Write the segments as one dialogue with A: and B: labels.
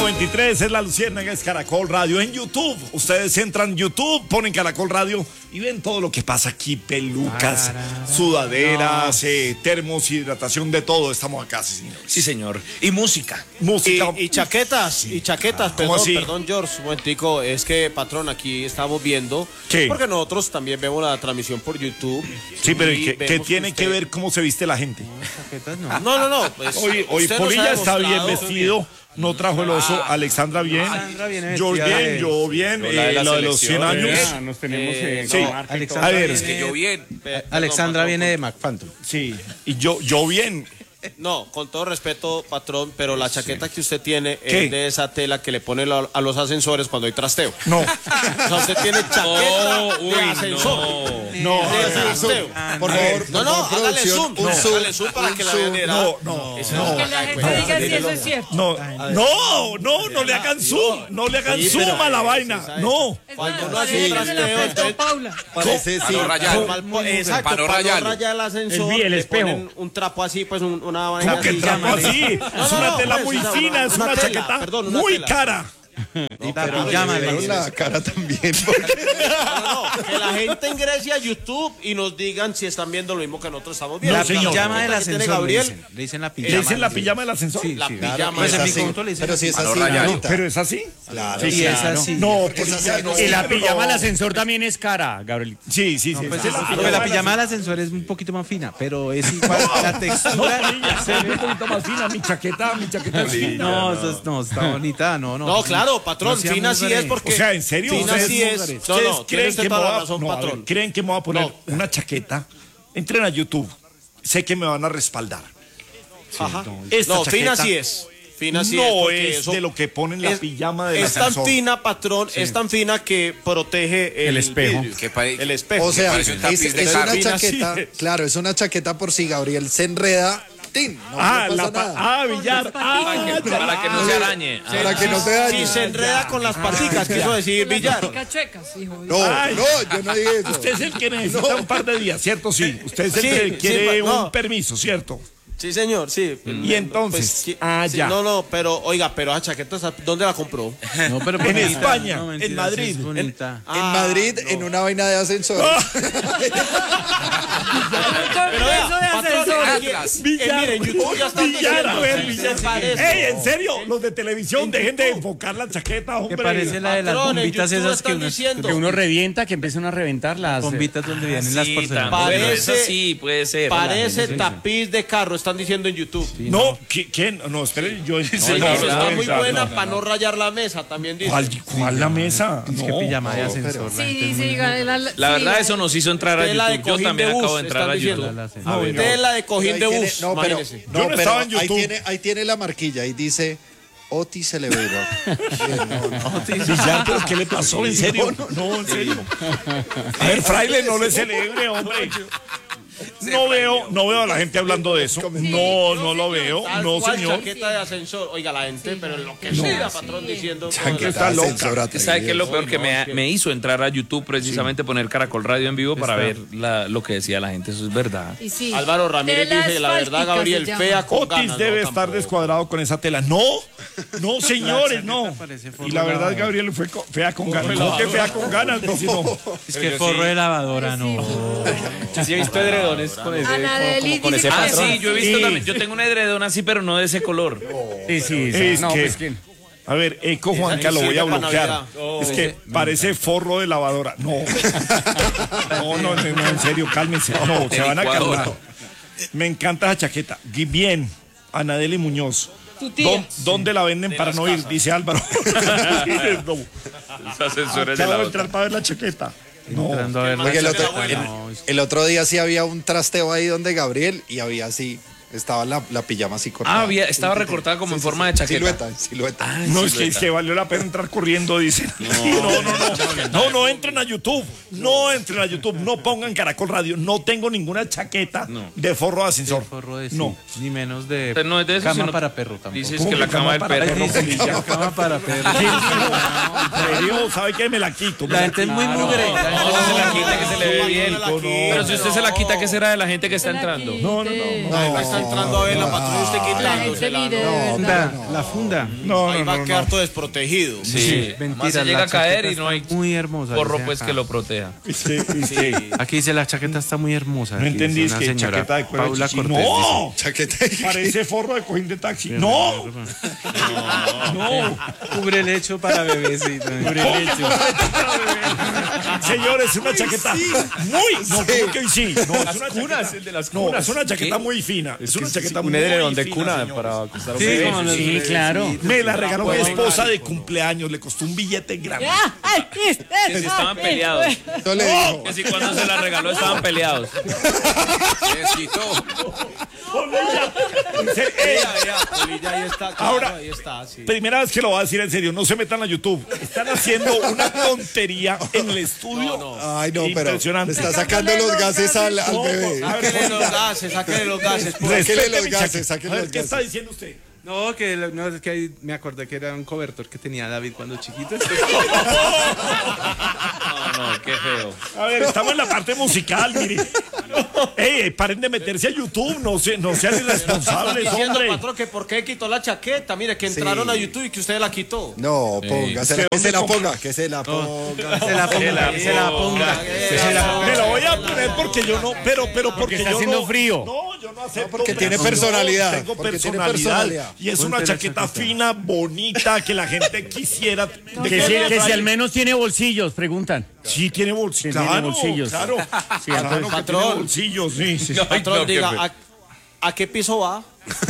A: 1:23 es la Luciérnaga, es Caracol Radio. En YouTube, ustedes entran en YouTube, ponen Caracol Radio y ven todo lo que pasa aquí: pelucas, sudaderas, termos, hidratación, de todo. Estamos acá, sí, señor.
B: Sí, señor. Y música.
C: Y chaquetas, perdón, George, un momentico, es que, patrón, aquí estamos viendo,
A: ¿qué?
C: Porque nosotros también vemos la transmisión por YouTube.
A: Sí, pero ¿qué tiene que ver cómo se viste la gente?
C: Chaquetas no. Pues,
A: hoy Polilla está bien vestido. No trajo el oso. Alexandra bien. George bien, yo bien. Lo de los 100 años.
D: Nos tenemos
A: sí.
D: Alexandra,
A: a ver,
B: Es que yo bien.
D: Alexandra viene de McPhantom.
A: Sí. Y yo bien.
C: No, con todo respeto, patrón, pero la chaqueta que usted tiene
A: ¿Qué?
C: es de esa tela que le pone a los ascensores cuando hay trasteo.
A: No.
C: O sea, usted tiene chaqueta de ascensor.
A: No.
C: De trasteo.
E: Por favor,
C: No, hágale zoom. Hágale zoom para que la vean.
A: No.
F: Que la gente diga si eso es cierto.
A: No le hagan zoom. No le hagan zoom a la vaina. No.
C: Cuando uno hace un trasteo,
F: Paula.
E: parece sí.
C: exacto,
B: para no
C: para
B: rayarlo.
C: no rayar el ascensor,
D: el
C: le
D: espejo.
C: ponen un trapo así, pues una vaina
A: ¿Cómo que
C: así.
A: trapo así? Es una tela muy fina, es una chaqueta muy cara.
E: Pero la cara también.
C: Que la gente ingrese a YouTube y nos digan si están viendo lo mismo que nosotros estamos viendo.
A: No, señor.
D: Pijama del ascensor.
C: Gabriel.
D: Le dicen la
A: ¿Le
D: pijama.
A: dicen la pijama del ascensor?
C: La pijama.
D: Pues en mi
E: así.
D: conjunto le dicen.
E: Pero si es
B: Para no
E: así,
B: rayar.
E: Anita.
A: ¿Pero es así?
E: Claro.
D: Y es así.
A: No,
E: Y
D: la pijama del ascensor también es cara, Gabriel.
A: Sí.
D: Pues la pijama del ascensor es un poquito más fina, pero es igual la textura.
A: Se ve un poquito más fina mi chaqueta es fina.
D: No, está bonita, no.
C: No, claro, patrón,
D: No sea
C: fina sí
D: mugre.
C: es porque...
A: O sea, ¿en serio?
C: Fina
A: ¿Ustedes-
C: sí es.
A: ustedes
C: No, tiene usted toda la razón,
A: a ver,
C: patrón.
A: ¿creen que me voy a poner una chaqueta? Entren a YouTube. Sé que me van a respaldar.
C: Ajá.
A: Esta
C: No, fina
A: chaqueta
C: sí es. Fina sí
A: no
C: porque
A: es
C: eso
A: de lo que ponen la pijama del
C: es tan
A: ascensor.
C: fina, patrón, es tan fina que protege el
D: espejo.
C: vidrio. El espejo.
E: O sea,
B: parece un tapiz
E: es
B: de
E: una
B: carne.
E: chaqueta, claro, es una chaqueta por si Gabriel se enreda. ¡Tin! No le pasa nada.
A: billar.
B: Para que no se arañe.
E: Para que no se dañe.
C: Si se enreda con las paticas, quiso decir billar.
F: Patica chuecas, hijo.
E: No, yo no dije eso.
A: Usted es el que necesita un par de días, ¿cierto? Sí. Usted es el
C: Sí,
A: que
C: sí,
A: quiere
C: no.
A: un permiso, ¿cierto?
C: Sí, señor, sí.
A: Y entonces,
C: sí,
A: ya.
C: No, pero, oiga, pero esa chaqueta, ¿dónde la compró?
D: No, pero
A: En
D: bonita.
A: España,
D: No, mentira,
A: en Madrid.
D: sí es bonita.
E: En Madrid, en una vaina de ascensor.
C: Pero vea,
F: Eso de
C: patrón,
F: ascensor.
A: Billar,
C: en YouTube ya están
A: billar, a ver,
C: diciendo,
A: billar.
C: se parece.
A: Ey, en serio, los de televisión, dejen de enfocar la chaqueta, hombre.
D: Que parece la de las
C: Patrón, en
D: bombitas
C: YouTube
D: esas que
C: están
D: uno,
C: diciendo.
D: que uno revienta, que empiezan a reventar las bombitas donde vienen las porcelanas.
C: Parece-
B: Bueno, eso sí puede ser.
C: Parece tapiz de carro, están diciendo en YouTube.
A: No, ¿quién? No, espere, yo...
C: No, está muy buena para no rayar la mesa, también dice.
A: ¿Cuál la mesa?
D: Es que pijama de ascensor.
F: Sí, dice,
B: La verdad, eso nos hizo entrar a
C: Tela de
B: YouTube. Yo
C: cojín
B: también
C: de bus,
B: acabo de entrar
C: están
B: a
C: diciendo.
B: YouTube.
D: A ver,
C: Tela de cojín de bus.
E: No, pero,
C: imagínese.
A: Yo no estaba en YouTube.
E: ahí tiene la marquilla y dice Otis Elevator.
A: Billar, ¿pero qué le pasó? ¿En serio? No, en serio. A ver, fraile, no le celebre, hombre. No veo a la gente hablando de eso. No lo veo.
C: Tal
A: No,
C: cual
A: señor.
C: chaqueta de ascensor. Oiga, la gente, pero lo que sea, patrón, diciendo.
A: Está loca.
B: ¿Sabe qué es lo peor? Que me hizo entrar a YouTube precisamente poner Caracol Radio en vivo para ver lo que decía la gente. Eso es verdad.
F: Y sí.
C: Álvaro Ramírez
F: Tela
C: dice, la verdad,
F: asfáltica
C: Gabriel,
F: se llama.
C: fea con
A: Otis
C: ganas.
A: debe
C: no,
A: estar
C: tampoco.
A: descuadrado con esa tela. No, señores, no.
D: parece forro
A: Y la verdad,
D: lavadora.
A: Gabriel fue fea con ganas. No, que fea con ganas, no, sino...
D: Es que forro de lavadora, no.
G: Yo sí he visto edredones con ese,
F: Anadeli
G: con
F: dice
G: ese
F: que
B: Ah,
G: patrón.
B: sí, yo he visto también. Yo tengo un edredón así, pero no de ese color.
D: Sí.
A: Es
D: No,
A: que...
D: pues que...
A: A ver, Eco Juanca, lo voy a
C: sirve para
A: bloquear.
C: Navidad.
A: Es que parece forro de lavadora. No, en serio, cálmense. No, se van a
B: licuadora.
A: calmar. Me encanta esa chaqueta. Bien, Anadeli Muñoz.
F: Tu tía.
A: ¿Dónde la venden para no ir? Dice Álvaro. No.
B: Los ascensores de
A: Acabo
B: la
A: de
B: otra.
A: entrar para ver la chaqueta. No.
D: Entrando a ver la
E: Oye,
D: chaqueta, no,
E: el otro día sí había un trasteo ahí donde Gabriel y había así, estaba la pijama así cortada.
B: Estaba recortada como en forma de chaqueta.
E: Silueta.
A: No, es que valió la pena entrar corriendo, dice. No, entren a YouTube. No entren a YouTube. No pongan Caracol Radio. No tengo ninguna chaqueta de forro de ascensor.
D: forro de
A: No.
D: ni menos de
B: No es de eso,
D: cama
B: sino-
D: para perro tampoco.
B: Dices
A: ¿Cómo
B: que la
A: que
B: cama del
A: cama para
B: perro.
A: perro?
D: Cama para perro.
A: En serio, ¿sabe qué? Me la quito.
D: La gente es muy mugre.
B: No se la quita, que se le ve bien.
C: No, no,
B: Pero si usted se la quita, ¿qué será de la gente que está entrando?
A: No.
C: entrando a ver la patrulla y usted
F: La gente
C: quitándosela.
F: mire,
C: ¿no?
F: de verdad.
D: La funda.
C: Ahí va a quedar todo desprotegido.
B: Sí,
D: Mentira,
B: se
D: la
B: llega a caer
D: chaqueta
B: y no hay
D: está muy hermosa.
B: gorro
D: dice
B: pues
D: acá.
B: que lo proteja.
D: Aquí dice la chaqueta está muy hermosa.
A: No
D: Aquí dice
A: entendí, es
D: una
A: que
D: señora,
A: chaqueta de cuero
D: Paula
A: chichi.
D: Cortés.
A: ¡No!
E: Chaqueta.
A: Parece forro de cojín de taxi. ¡No! ¡No!
D: Cubre el hecho para bebecito.
A: Señores, es una chaqueta muy. No, ¿cómo que sí? No, es una chaqueta.
G: el de las
A: No,
G: cunas.
A: es una chaqueta muy fina. Es una chaqueta
G: Un
A: muy
G: edredón de
A: fina,
G: cuna
A: señores.
G: para acostar a un
D: Sí,
G: bebé.
D: como los
H: Sí, claro.
A: Me la regaló mi esposa de cumpleaños. Le costó un billete grande.
B: Que si estaban peleados.
E: Yo le digo,
B: Que si cuando se la regaló estaban peleados.
C: Ahí está, claro,
A: Ahora,
C: ahí está, sí.
A: primera vez que lo voy a decir en serio, no se metan a YouTube. Están haciendo una tontería en el estudio.
E: ay no, pero
A: Impresionante.
E: le está sacando los gases al bebé.
A: A ver,
C: Sáquele los gases, sáquele los gases.
E: Sáquele
A: respete
E: los
A: mi
E: gases,
A: chaqueta.
E: sáquele
A: A ver,
E: los
A: ¿qué está
E: gases.
A: diciendo usted?
D: No, no, es que ahí me acordé que era un cobertor que tenía David cuando chiquito.
B: No, qué feo.
A: A ver, estamos en la parte musical, mire. Ey, paren de meterse a YouTube, no sean irresponsables,
C: Diciendo,
A: hombre.
C: patrón, que por qué quitó la chaqueta. Mire, que entraron a YouTube y que usted la quitó.
E: No, póngasela, que se la ponga, que se la ponga.
D: Se la ponga, se la ponga.
A: Me lo voy a poner porque yo no, pero porque
H: está
A: yo
H: haciendo
A: no,
H: frío.
A: No, yo no acepto.
E: porque tiene
A: presión,
E: personalidad,
A: Tengo
E: porque tiene
A: personalidad.
E: personalidad.
A: Y es una
D: Ponte la
A: chaqueta
D: chaqueta.
A: fina, bonita, que la gente quisiera.
H: Que si al menos tiene bolsillos, preguntan.
A: Sí, tiene bolsillos.
H: Tiene
A: Claro,
H: bolsillos.
A: claro.
H: Sí,
A: Claro que
C: patrón.
A: tiene bolsillos, sí.
C: Patrón,
B: no, qué
C: diga,
B: feo.
C: ¿a qué piso va?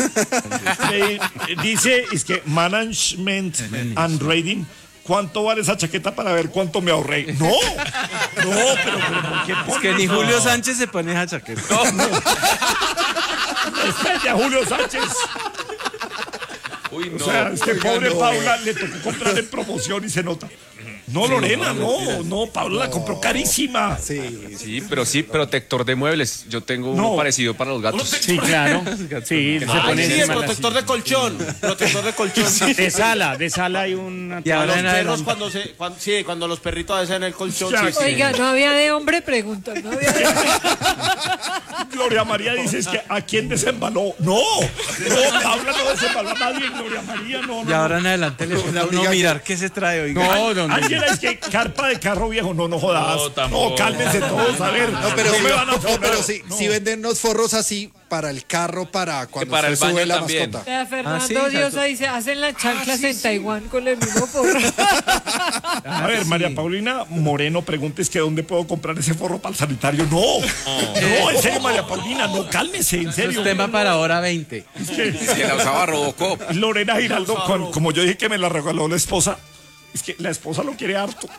A: Dice, es que Management and Rating. ¿Cuánto vale esa chaqueta para ver cuánto me ahorré? No, pero ¿por qué
D: Es que ni Julio Sánchez se pone esa chaqueta.
A: Respete a Julio Sánchez.
B: Uy, no.
A: O sea, este pobre Paula le tocó comprar en promoción y se nota. No, Lorena, no, Paula la compró carísima.
G: Sí, protector de muebles. Yo tengo uno
A: No.
G: parecido para los gatos.
H: Sí, claro. Sí, se
C: Ay,
H: pone
C: sí, el
H: encima de la
C: protector de colchón. Protector de colchón.
H: De sala hay una.
D: Y
C: A
D: ahora
C: los
D: en
C: perros
D: adelante.
C: cuando los perritos a veces en el colchón.
A: Ya,
C: Sí, sí.
F: Oiga, no había de hombre, pregunta. No había de hombre.
A: Gloria María dice, es que ¿a quién desembaló? No, Paula no desembaló a nadie, Gloria María, no.
D: Y ahora en adelante le pone a uno mirar qué se trae, oiga.
H: No, donde.
A: Alguien es que carpa de carro viejo, no jodas.
B: No, tampoco.
A: No, cálmense todos, a ver.
E: No, pero,
A: no
E: sí,
A: me van a
E: no,
A: poner.
E: pero sí, sí venden unos forros así para el carro, para cuando
B: para
E: usted
B: el baño
E: sube la
B: también.
E: mascota.
F: Vea, Fernando
D: sí, exacto.
F: Diosa dice, hacen las chanclas en Taiwán con el mismo forro.
A: A ver, María Paulina Moreno pregunta, es que ¿dónde puedo comprar ese forro para el sanitario? No, en serio, María Paulina, no, cálmese, en
D: Eso
A: serio.
D: es tema para hora 20.
G: Se la usaba Robocop.
A: Lorena Giraldo, como yo dije que me la regaló la esposa, es que la esposa lo quiere harto.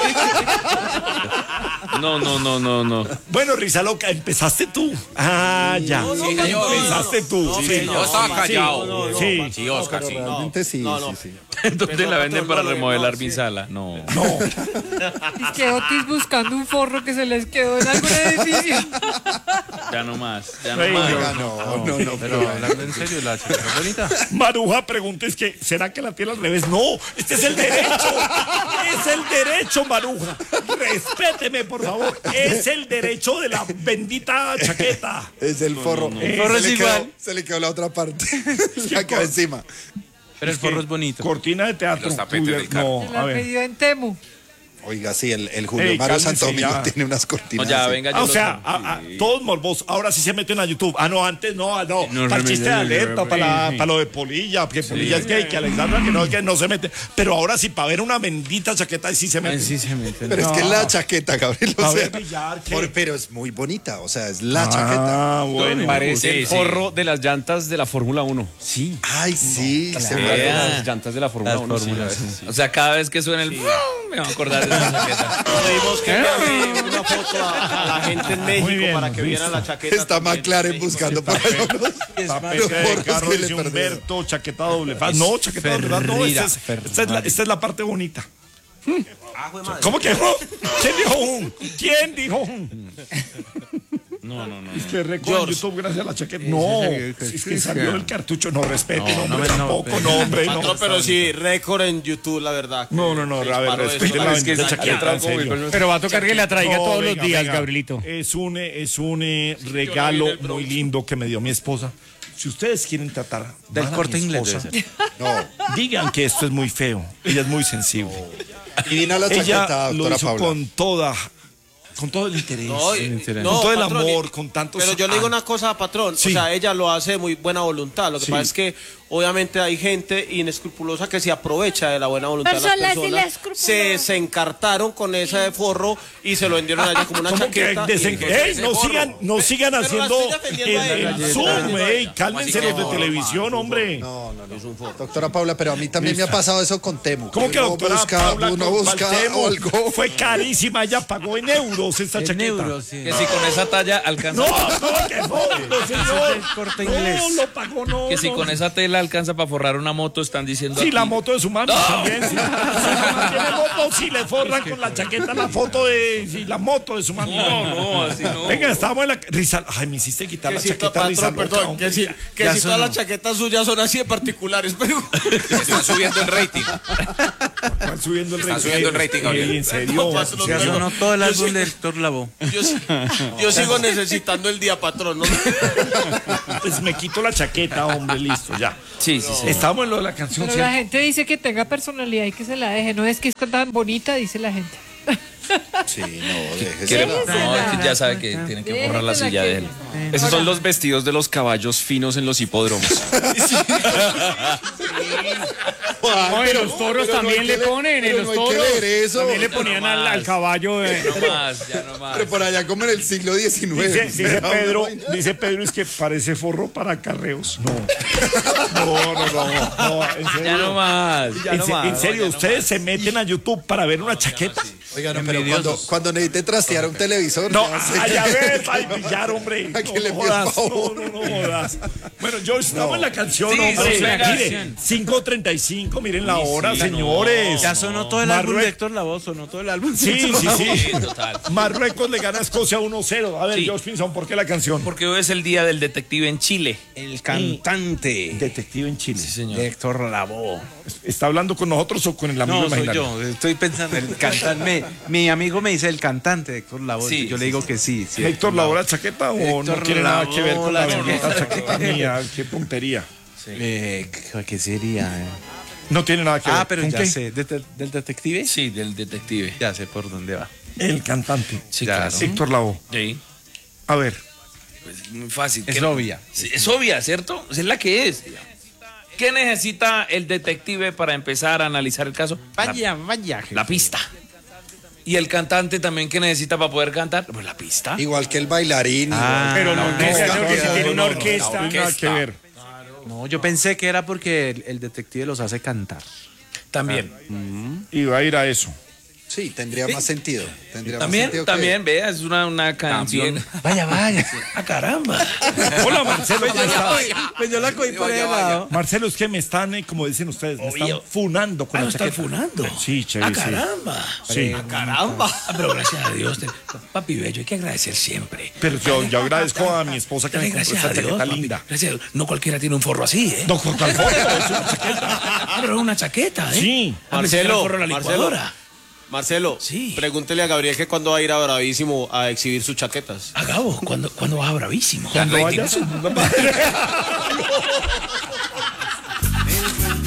B: No.
A: Bueno, Risa Loca, empezaste tú. Ah, ya. Empezaste tú. Sí,
G: Yo estaba callado.
A: Sí.
G: Sí, Oscar, sí.
E: Realmente sí, sí.
B: ¿Dónde la venden para remodelar mi sala? No.
F: Es que Otis buscando un forro que se les quedó en algún edificio.
B: Ya no más.
E: Oiga, no,
D: Pero hablando en serio, la chaqueta es bonita.
A: Maruja pregunta, es que ¿será que la tiene al revés? No, este es el derecho. Es el derecho, Maruja. Respéteme, por favor. Es el derecho de la bendita chaqueta.
E: Es el forro.
A: El
D: forro
E: Se
D: es
E: le
D: igual.
E: quedó- Se le quedó la otra parte. La quedó encima.
D: Pero el forro es bonito.
A: Cortina de teatro.
G: Los tapetes del
A: No,
F: Se
A: a
F: la
A: ver.
F: pidió en Temu.
E: Oiga, sí, el Julio
A: Ey,
E: Mario
A: cálmense
E: Santodomingo
A: ya.
E: tiene unas
B: No,
E: cortinas.
B: ya,
E: así.
B: venga.
A: Ah, o sea, todos morbosos. Ahora sí se meten a YouTube. Ah, no, antes no. Para el chiste de alerta, para lo de Polilla, que Polilla es gay, que Alexandra que no se mete. Pero ahora sí, para ver una bendita chaqueta, sí se mete.
D: Sí se mete.
E: Pero es que es la chaqueta, Gabriel. O
A: A
E: sea,
A: ver, Villar, ¿qué?
E: pero es muy bonita. O sea, es la chaqueta.
A: Ah, bueno.
G: Parece
B: Sí,
G: el
B: sí.
G: forro de las llantas de la Fórmula 1. Sí.
E: Ay, sí. Se
B: Vea.
G: Las llantas de la Fórmula
D: Las
G: 1.
D: fórmulas,
G: sí.
B: O sea, cada vez que suena el... Me va a acordar de esa chaqueta.
C: Tuvimos que enviarle una foto a la gente en México
A: bien,
C: para que vieran la chaqueta.
E: Está
C: también.
E: McLaren buscando para algunos.
A: Tapete
E: Los
A: de
E: forros
A: carro,
E: que le
A: dice
E: perdieron.
A: Humberto, chaqueta doble faz. No, chaqueta doble faz, no. Esta es la parte bonita. ¿Cómo que no? ¿Quién dijo un? ¿Quién dijo un?
B: No.
A: Es que récord en YouTube gracias a la chaqueta. No, es que salió del cartucho. No, respete, hombre, tampoco, no, hombre, no.
C: Patrón, pero sí, récord en YouTube, la verdad.
A: No, a ver, respete la bendita chaqueta, en serio.
H: Pero va a tocar que la traiga
A: No,
H: todos
A: venga,
H: los días,
A: venga.
H: Gabrielito.
A: Es un regalo muy lindo que me dio mi esposa. Si ustedes quieren tratar
D: Del
A: mal a
D: Corte
A: mi
D: Inglés
A: esposa,
D: debe
E: No.
A: digan que esto es muy feo. Ella es muy sensible.
E: Divina la chaqueta,
A: Ella lo
E: doctora
A: hizo
E: Paula.
A: con todo el interés,
C: No,
A: con
C: no,
A: todo el
C: patrón,
A: amor, con tantos...
C: Pero yo le digo una cosa, patrón.
A: Sí.
C: O sea, ella lo hace de muy buena voluntad. Lo que
A: Sí.
C: pasa es que, obviamente, hay gente inescrupulosa que se aprovecha de la buena voluntad de las
F: Personas
C: personas.
F: inescrupulosas.
C: Se encartaron con ese forro y se lo vendieron a ella como una
A: ¿Cómo que
C: chaqueta.
A: no sigan
C: Pero la
A: haciendo
C: estoy defendiendo a ella.
A: el Zoom, cálmense los de televisión, hombre.
E: No. Doctora Paula, pero a mí también me ha pasado eso con Temu.
A: ¿Cómo que doctora Paula
E: uno
A: con
E: busca
A: Valtemo?
E: algo.
A: Fue carísima, ella pagó en euros esta chaqueta.
D: sí.
B: Que si con esa talla alcanza.
A: No, que no, señor.
D: El Corte Inglés.
A: No, lo pagó, no.
B: Que si
A: no.
B: con esa tela alcanza para forrar una moto, están diciendo.
A: Sí,
B: aquí.
A: la moto de su mami también. Sí. Si su mamá tiene moto, si le forran con la chaqueta la foto de la moto de su mami.
B: No, así no.
A: Venga, estábamos en la Rizal. Ay, me hiciste quitar la chaqueta
C: patrón,
A: Rizal.
C: perdón, que si
D: Ya
C: todas
D: sonó.
C: las chaquetas suyas son así de particulares, pero...
G: Están subiendo el rating.
A: Están subiendo el
G: Están subiendo el rating, Gabriel.
A: En serio.
C: No, patrón,
D: Ya
C: pero-
D: sonó todo el
C: Yo
D: álbum
C: sí-
D: de Héctor Lavoe.
C: Yo sigo necesitando el día, patrón. ¿No?
A: Pues me quito la chaqueta, hombre, listo, ya.
B: Sí, sí, sí.
A: Estamos en lo de la canción.
F: Pero la
A: ¿cierto?
F: gente dice que tenga personalidad y que se la deje. No es que está tan bonita, dice la gente.
E: Sí, no, déjese.
B: Queremos-
F: Déjesela.
B: No, es que ya sabe que tiene que borrar la
F: Déjesela
B: silla
F: que-
B: de él.
G: Esos son los vestidos de los caballos finos en los hipódromos.
H: No, en los toros
E: pero no
H: también
E: hay
H: le
E: que
H: ponen, en
E: pero
H: los
E: no hay que
H: toros.
E: leer eso.
H: También le ponían al caballo.
B: No más, ya no más.
E: Pero por allá como en el siglo XIX.
A: Dice Pedro, es que parece forro para acarreos. No, en serio.
B: Ya no más.
A: En serio, ustedes se meten a YouTube para ver una chaqueta.
E: Oiga, no, pero cuando necesite trastear un televisor.
A: No,
E: ya sé.
A: ay, a ver, ay, pillar, hombre.
E: ¿A qué le
A: No
E: pides
A: jodas,
E: favor?
A: no jodas. Bueno, George, estamos en la canción,
B: Sí,
A: hombre.
B: sí, la
A: Mire,
B: canción.
A: 5:35, miren la hora, señores.
D: Ya sonó todo el álbum
A: Marruecos-
D: de Héctor Lavoe, sonó todo el álbum.
A: Sí.
B: Sí, total.
A: Marruecos le gana a Escocia 1-0. A ver,
B: Sí.
A: George Pinzón, ¿por qué la canción?
B: Porque hoy es el día del detective en Chile.
D: El cantante
A: Detective en Chile.
B: Sí, señor.
D: de Héctor Lavoe.
A: ¿Está hablando con nosotros o con el amigo
D: No, soy
A: imaginario?
D: yo. Estoy pensando en el cantante. Mi amigo me dice el cantante de Héctor Lavoe.
B: Sí,
D: Yo le digo que sí. sí,
A: ¿Héctor Lavoe la chaqueta o no
D: Héctor
A: tiene nada que ver
D: Lavoe,
A: con la
D: la
A: bendita
D: chaqueta.
A: chaqueta mía? Qué puntería.
D: ¿Qué sería?
A: No tiene nada que ver.
D: Pero
A: ¿Con
D: ya
A: qué?
D: sé. ¿Del detective?
B: Sí, del detective.
D: Ya sé por dónde va.
A: El cantante.
B: Sí,
D: Ya,
B: claro.
A: Héctor Lavoe.
B: Sí.
A: A ver.
B: Pues muy fácil.
D: Es
B: ¿Qué-
D: obvia.
B: Sí, es obvia, ¿cierto? Es la que es. ¿Qué necesita el detective para empezar a analizar el caso?
D: Vaya.
B: La pista. ¿Y el cantante también qué necesita para poder cantar? Pues la pista.
E: Igual que el bailarín.
H: Pero no,
E: no,
H: que sea
E: no,
H: lo que si
E: no,
H: tiene una
E: no,
H: orquesta.
A: No tiene nada que ver.
D: No, yo pensé que era porque el detective los hace cantar.
B: También.
A: Y va a ir a eso.
E: Sí, tendría más sentido. Tendría más
B: También,
E: sentido que-
B: también, vea, es una canción.
D: Vaya.
B: ¡Ah, caramba!
A: Hola, Marcelo. ¿cómo estás?
D: Pues yo la cogí por el lado.
A: Marcelo, es que me están, como dicen ustedes, me están
B: Oye,
A: funando con la
B: están
A: chaqueta.
B: funando.
A: Sí, Chevy,
B: ¡Ah,
A: sí.
B: caramba!
A: Sí.
C: ¡Caramba!
B: Ah, pero gracias a Dios, papi bello, hay que agradecer siempre.
A: Pero yo agradezco a mi esposa que me compró
B: Gracias
A: esta
B: a Dios,
A: chaqueta
B: papi.
A: linda.
B: Gracias a Dios. No cualquiera tiene un forro así, ¿eh?
A: No, con tal forro, es una chaqueta.
B: Ah, pero es una chaqueta, ¿eh?
A: Sí.
B: Ah, pensé que era el forro de la
C: Marcelo.
B: licuadora.
C: Marcelo,
B: Sí.
C: pregúntele a Gabriel que cuando va a ir a Bravísimo a exhibir sus chaquetas.
B: Ah, Gabo, ¿cuándo vas a Bravísimo?
A: Cuando
B: Al
A: vaya.
B: rating.